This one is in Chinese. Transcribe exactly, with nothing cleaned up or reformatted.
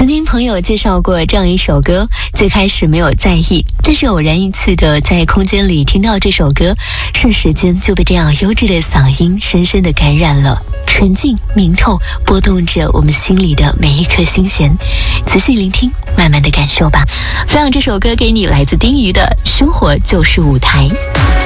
曾经朋友介绍过这样一首歌，最开始没有在意，但是偶然一次的在空间里听到这首歌，瞬时间就被这样优质的嗓音深深的感染了，纯净明透，拨动着我们心里的每一颗心弦。仔细聆听，慢慢的感受吧。分享这首歌给你，来自丁瑜的《生活就是舞台》。